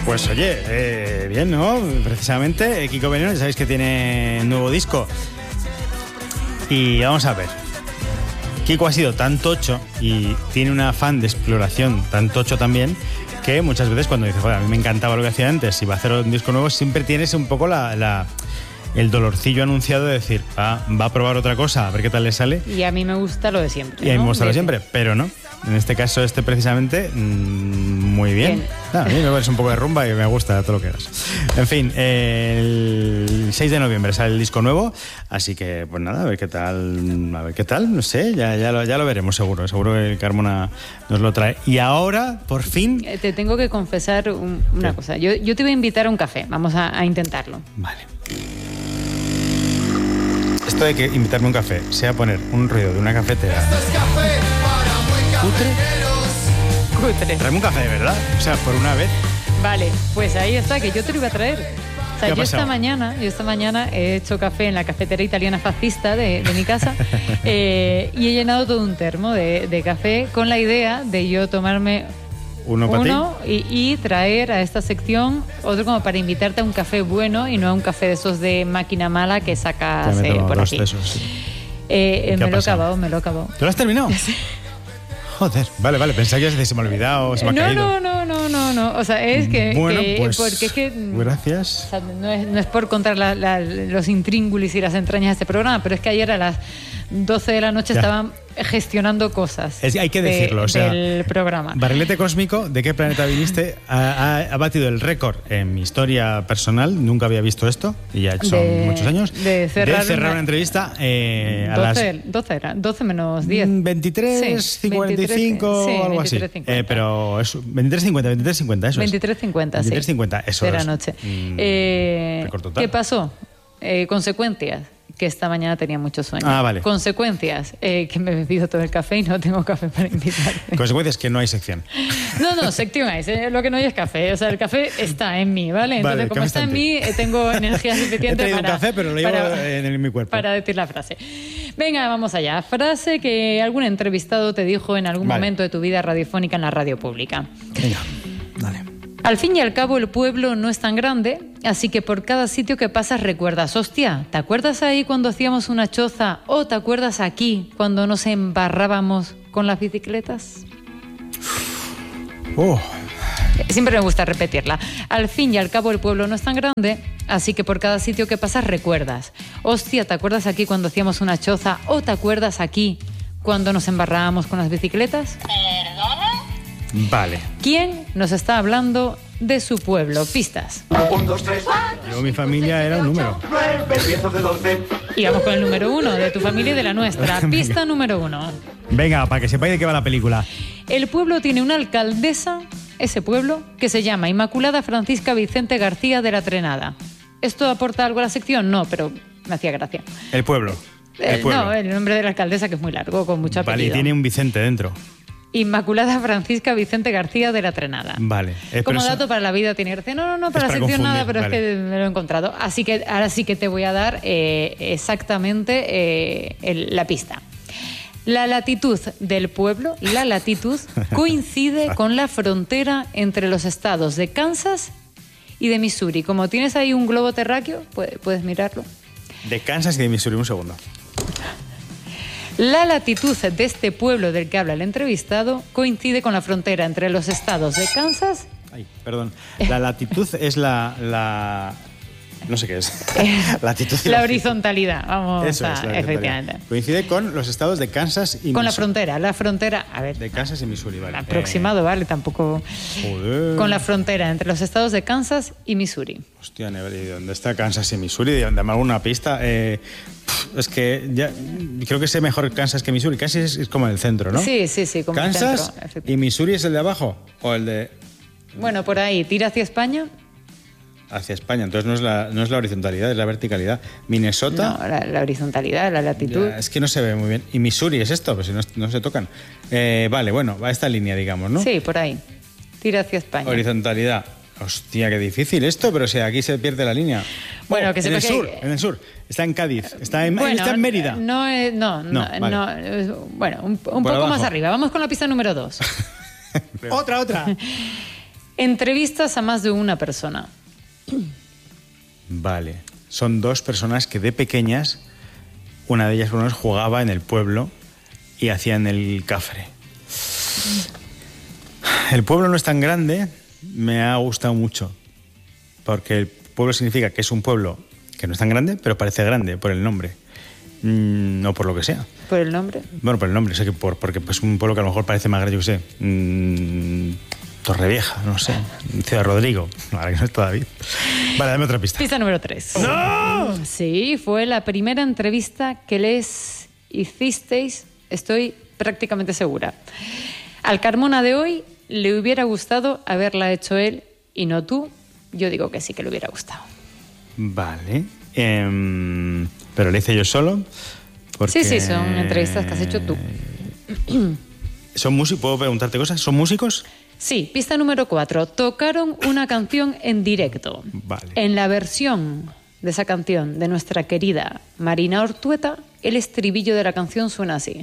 Pues oye, bien, ¿no? Precisamente, Kiko Veneno, ya sabéis que tiene nuevo disco. Y vamos a ver. Kiko ha sido tan tocho y tiene un afán de exploración tan tocho también, que muchas veces cuando dice, joder, a mí me encantaba lo que hacía antes y va a hacer un disco nuevo, siempre tienes un poco el dolorcillo anunciado de decir, va a probar otra cosa, a ver qué tal le sale. Y a mí me gusta lo de siempre. Y a mí me gusta lo de siempre, pero no. En este caso, precisamente, muy bien. A mí me parece un poco de rumba y me gusta todo lo que hagas. En fin, el 6 de noviembre sale el disco nuevo, así que, pues nada, a ver qué tal, no sé, ya lo veremos seguro que Carmona nos lo trae. Y ahora, por fin... Te tengo que confesar una cosa. Yo te voy a invitar a un café, vamos a intentarlo. Vale. Esto de que invitarme a un café sea poner un ruido de una cafetera. Esto es café para muy cafeteros. Cutre. Tráeme un café, ¿verdad? O sea, por una vez. Vale, pues ahí está, que yo te lo iba a traer. O sea, ¿Qué ha yo esta pasado? mañana he hecho café en la cafetera italiana fascista de mi casa y he llenado todo un termo de café con la idea de yo tomarme uno y traer a esta sección otro como para invitarte a un café bueno y no a un café de esos de máquina mala que sacas por aquí. Esos, sí. Me lo he acabado. ¿Tú lo has terminado? Sí. Joder, vale, pensaba que se me ha olvidado, se me ha caído. No. O sea, es que... Bueno, pues, porque es que... gracias. O sea, no es por contar los intríngulis y las entrañas de este programa, pero es que ayer a las 12 de la noche estaban gestionando cosas. Hay que decirlo, del programa. Barrilete Cósmico, ¿de qué planeta viniste? Ha batido el récord en mi historia personal. Nunca había visto esto, y ya son muchos años. De cerrar una entrevista a 12 menos 10. 23:55 o algo así. 23:50. Pero es 23:50, eso es. 23:50, sí. 23:50, eso de la es. noche. Récord total. ¿Qué pasó? Consecuencias. Que esta mañana tenía mucho sueño. Vale. Consecuencias, que me he bebido todo el café y no tengo café para invitarte. Consecuencias, que no hay sección. No, sección hay. Lo que no hay es café. O sea, el café está en mí, ¿vale? Entonces, como está en mí, tengo energía suficiente He traído para... un café, pero lo llevo en mi cuerpo. Para decir la frase. Venga, vamos allá. Frase que algún entrevistado te dijo en algún momento de tu vida radiofónica en la radio pública. Venga, dale. Al fin y al cabo, el pueblo no es tan grande, así que por cada sitio que pasas recuerdas, hostia, ¿te acuerdas ahí cuando hacíamos una choza? ¿O te acuerdas aquí cuando nos embarrábamos con las bicicletas? Siempre me gusta repetirla. Al fin y al cabo, el pueblo no es tan grande, así que por cada sitio que pasas recuerdas, hostia, ¿te acuerdas aquí cuando hacíamos una choza? ¿O te acuerdas aquí cuando nos embarrábamos con las bicicletas? Vale. ¿Quién nos está hablando de su pueblo? Pistas. 1, 2, 3, 4. Yo, mi familia era un número. 9, 10, 11, 12. Y vamos con el número 1 de tu familia y de la nuestra. Pista número 1. Venga, para que sepáis de qué va la película. El pueblo tiene una alcaldesa, ese pueblo, que se llama Inmaculada Francisca Vicente García de la Trenada. ¿Esto aporta algo a la sección? No, pero me hacía gracia. El pueblo. No, el nombre de la alcaldesa, que es muy largo, con mucho apellido. Vale, y tiene un Vicente dentro. Inmaculada Francisca Vicente García de la Trenada. Vale. Como dato para la vida tiene gracia. No, para la sección nada, pero vale. Es que me lo he encontrado. Así que ahora sí que te voy a dar exactamente la pista. La latitud del pueblo, coincide con la frontera entre los estados de Kansas y de Missouri. Como tienes ahí un globo terráqueo, puedes mirarlo. De Kansas y de Missouri, un segundo. La latitud de este pueblo del que habla el entrevistado coincide con la frontera entre los estados de Kansas... Ay, perdón. La latitud es la... No sé qué es. Latitud y la horizontalidad. Vamos Eso es, la efectivamente. Coincide con los estados de Kansas y Missouri. Con la frontera, a ver. De Kansas y Missouri, vale. Aproximado, vale, tampoco... Joder. Con la frontera entre los estados de Kansas y Missouri. Hostia, ¿y dónde está Kansas y Missouri? Dame alguna pista. Es que ya creo que sé mejor Kansas que Missouri. Kansas es como el centro, ¿no? Sí, como Kansas el centro. ¿Y Missouri es el de abajo? ¿O el de...? Bueno, por ahí. ¿Tira hacia España? Hacia España. Entonces no es la horizontalidad, es la verticalidad. Minnesota... No, la horizontalidad, la latitud. Ya, es que no se ve muy bien. ¿Y Missouri es esto? Pues si no se tocan. Vale, bueno, va esta línea, digamos, ¿no? Sí, por ahí. Tira hacia España. Horizontalidad. Hostia, qué difícil esto, pero si aquí se pierde la línea. Bueno, que en el sur. Está en Cádiz. Está en Mérida. No. Bueno, un poco abajo. más arriba. Vamos con la pista número 2. Otra. Entrevistas a más de una persona. Vale. Son dos personas que de pequeñas, una de ellas por lo menos jugaba en el pueblo y hacían el cafre. El pueblo no es tan grande, me ha gustado mucho, porque el pueblo significa que es un pueblo que no es tan grande, pero parece grande por el nombre, no por lo que sea. ¿Por el nombre? Bueno, por el nombre, sé que porque es un pueblo que a lo mejor parece más grande, yo qué sé, Torrevieja, no sé, Ciudad Rodrigo, ahora que no está David. Vale, dame otra pista. Pista número 3. ¡No! Sí, fue la primera entrevista que les hicisteis, estoy prácticamente segura. Al Carmona de hoy le hubiera gustado haberla hecho él y no tú. Yo digo que sí que le hubiera gustado. Vale. Pero le hice yo solo. Porque... Sí, son entrevistas que has hecho tú. ¿Son músicos? ¿Puedo preguntarte cosas? ¿Son músicos? Sí, pista número 4. Tocaron una canción en directo. Vale. En la versión de esa canción de nuestra querida Marina Ortueta, el estribillo de la canción suena así.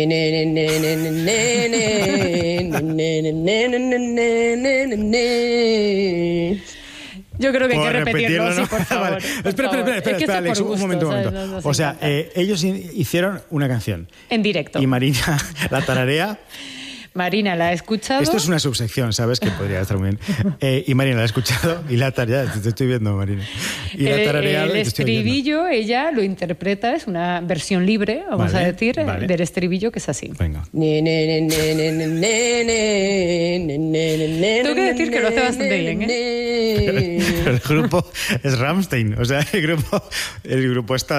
Yo creo que hay que repetirlo, ¿no? sí, por favor. Vale. Por Espera, favor. Es que espera, Alex, por gusto, un momento. ¿sabes? O sea, ellos hicieron una canción. En directo. Y Marina la tararea. Marina la ha escuchado. Esto es una subsección, ¿sabes? Que podría estar muy bien. Y Marina la ha escuchado y la tarea, te estoy viendo, Marina. Y la tarea, el estribillo, ella lo interpreta, es una versión libre, vamos a decir, del estribillo, que es así. Venga. Tengo que decir que lo hace bastante bien, ¿eh? Pero el grupo es Rammstein, o sea, el grupo es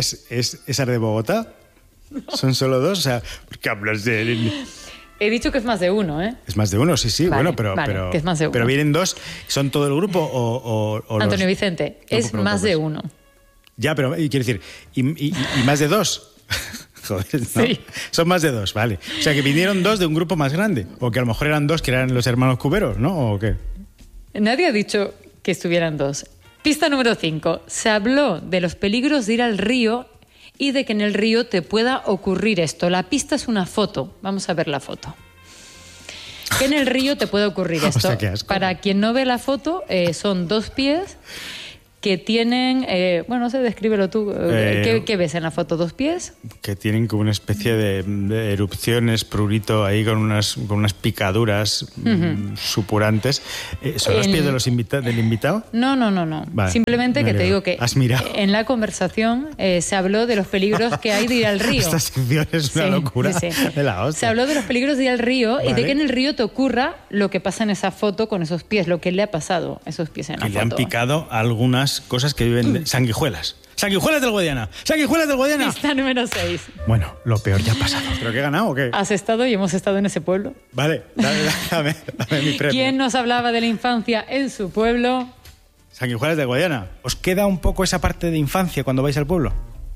de Bogotá. Son solo dos, o sea, ¿por qué hablas de...? He dicho que es más de uno, ¿eh? Es más de uno, sí, Vale, bueno, pero que es más de uno. Pero vienen dos, ¿son todo el grupo o Antonio Vicente, es más de uno. Ya, pero quiero decir, ¿y más de dos? Joder, ¿no? Sí. Son más de dos, vale. O sea, que vinieron dos de un grupo más grande. O que a lo mejor eran dos que eran los hermanos Cuberos, ¿no? ¿O qué? Nadie ha dicho que estuvieran dos. Pista número 5. Se habló de los peligros de ir al río y de que en el río te pueda ocurrir esto. La pista es una foto. Vamos a ver la foto. Que en el río te puede ocurrir esto. O sea, qué asco. Para quien no ve la foto, son dos pies que tienen... bueno, no sé, descríbelo tú. ¿Qué ves en la foto? ¿Dos pies? Que tienen como una especie de erupciones, prurito ahí con unas picaduras supurantes. ¿Son los pies de del invitado? No. Vale, simplemente que te digo que has mirado. En la conversación se habló de los peligros que hay de ir al río. Esta sección es una locura de la hostia. Se habló de los peligros de ir al río y Vale. de que en el río te ocurra lo que pasa en esa foto con esos pies, lo que le ha pasado a esos pies en la Y foto. le han picado algunas cosas que viven de sanguijuelas. ¡Sanguijuelas del Guadiana! ¡Sanguijuelas del Guadiana! Pista número 6. Bueno, lo peor ya ha pasado. ¿Pero qué he ganado o qué? ¿Has estado y hemos estado en ese pueblo? Vale, dame mi premio. ¿Quién nos hablaba de la infancia en su pueblo? Sanguijuelas del Guadiana. ¿Os queda un poco esa parte de infancia cuando vais al pueblo?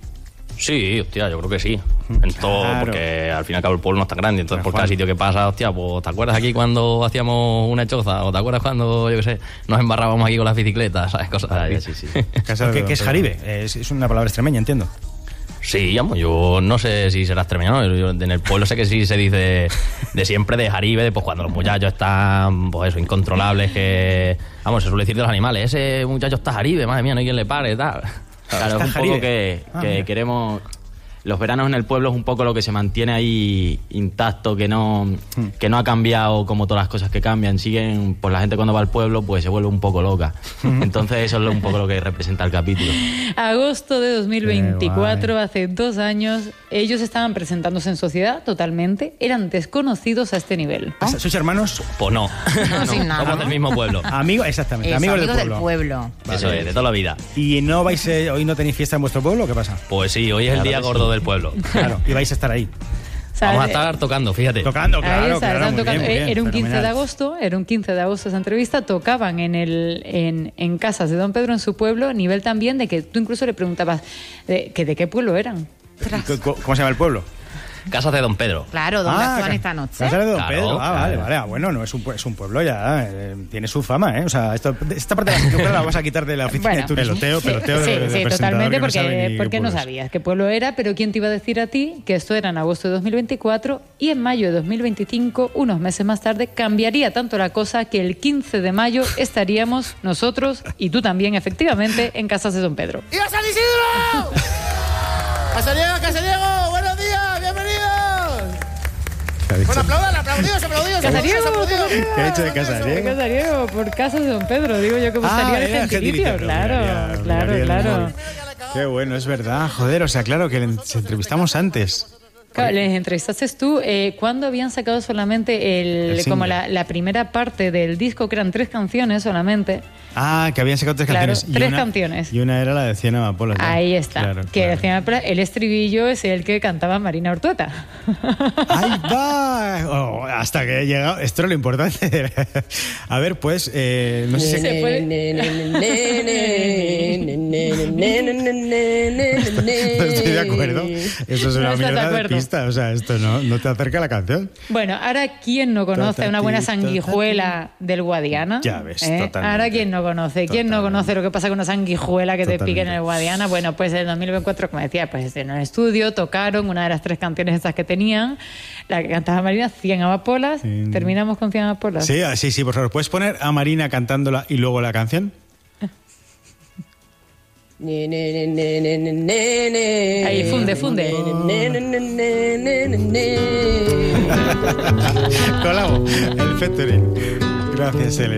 Sí, hostia, yo creo que sí. En todo, Claro. porque al fin y al cabo el pueblo no es tan grande, entonces Pero, por cada Juan. sitio que pasa, hostia, pues ¿te acuerdas aquí cuando hacíamos una choza? ¿O te acuerdas cuando, yo qué sé, nos embarrábamos aquí con las bicicletas? ¿Sabes? Cosas así. Sí. ¿Qué es jaribe? Es una palabra extremeña, entiendo. Sí, vamos, yo no sé si será extremeño, ¿no? Yo en el pueblo sé que sí se dice de siempre de jaribe, de, pues cuando los muchachos están, pues eso, incontrolables, que... Vamos, se suele decir de los animales, ese muchacho está jaribe, madre mía, no hay quien le pare, tal. Claro, es un Jaribe. poco que queremos... Los veranos en el pueblo es un poco lo que se mantiene ahí intacto, que no ha cambiado como todas las cosas que cambian. Siguen, pues la gente cuando va al pueblo pues se vuelve un poco loca. Entonces eso es un poco lo que representa el capítulo. Agosto de 2024, Qué guay. hace 2 años, ellos estaban presentándose en sociedad totalmente, eran desconocidos a este nivel. ¿Sois hermanos? Pues no, No, sin nada, somos ¿no? del mismo pueblo. Amigos, exactamente. Eso, amigos amigos del del pueblo. pueblo. Eso es, de toda la vida. ¿Y no vais, hoy no tenéis fiesta en vuestro pueblo o qué pasa? Pues sí, hoy es el día gordo del pueblo. Claro, y vais a estar ahí. O sea, Vamos a estar tocando, fíjate. Tocando, ahí claro, está, claro. están Muy tocando. bien, muy bien, Era un 15 de fenomenal. agosto, esa entrevista, tocaban en casas de Don Pedro en su pueblo, a nivel también de que tú incluso le preguntabas de qué pueblo eran. ¿Cómo se llama el pueblo? Casas de Don Pedro. Claro, ¿dónde actúan esta noche? Casas de Don Claro, Pedro. claro. Vale. Bueno, no es un pueblo ya. Tiene su fama, ¿eh? O sea, esta parte de la cultura la vas a quitar de la oficina Bueno, de turismo. Peloteo Sí, de presentador totalmente, que no sabe ni porque qué no pueblo es. sabías qué pueblo era, pero ¿quién te iba a decir a ti que esto era en agosto de 2024 y en mayo de 2025, unos meses más tarde, cambiaría tanto la cosa que el 15 de mayo estaríamos nosotros y tú también, efectivamente, en Casas de Don Pedro? ¡Y a San Isidro! ¡Casadiego! ¡Buenos días! ¡Bienvenidos! ¿Qué ha dicho? Bueno, aplaudidos. Casariego, ¿Qué ha dicho de Casariego? Casariego, por Casas de Don Pedro, digo yo que buscaría el era gentilicio. gentilicio, Claro. Qué bueno, es verdad. Joder, o sea, claro que se entrevistamos antes. Claro, les entrevistaste tú cuando habían sacado solamente El como single. la primera parte del disco, que eran 3 canciones solamente. Que habían sacado 3 Claro, canciones. 3 canciones. Y una era la de 100 amapolas. ¿no? Ahí está. Claro, que claro. decían, el estribillo es el que cantaba Marina Ortueta. ¡Ahí va! Oh, hasta que he llegado. Esto era lo importante. A ver, pues, no sé si... Se puede- No estoy de acuerdo. Eso es No una estás de mierda de acuerdo. pista. O sea, esto no te acerca a la canción. Bueno, ahora, ¿quién no conoce una buena sanguijuela del Guadiana? Ya ves, totalmente. Ahora, ¿quién no conoce? ¿Quién no conoce lo que pasa con una sanguijuela que te pique en el Guadiana? Bueno, pues en 2024, como decía, pues en el estudio tocaron una de las 3 canciones estas que tenían, la que cantaba Marina, 100 amapolas. Sí. ¿Terminamos con 100 amapolas? Sí, por favor. ¿Puedes poner a Marina cantándola y luego la canción? Ahí, funde. Colabo, el featuring. Gracias, Elena.